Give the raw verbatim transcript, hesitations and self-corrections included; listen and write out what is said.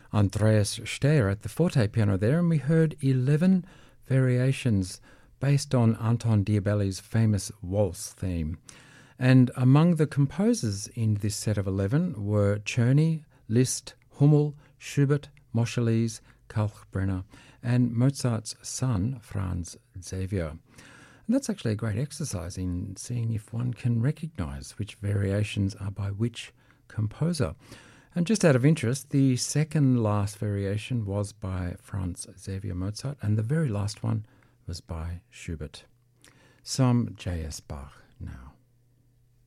Andreas Steyer at the forte piano there, and we heard eleven variations based on Anton Diabelli's famous waltz theme. And among the composers in this set of eleven were Czerny, Liszt, Hummel, Schubert, Moscheles, Kalkbrenner, and Mozart's son, Franz Xavier. And that's actually a great exercise in seeing if one can recognise which variations are by which composer. And just out of interest, the second last variation was by Franz Xavier Mozart, and the very last one was by Schubert. Some J S Bach now.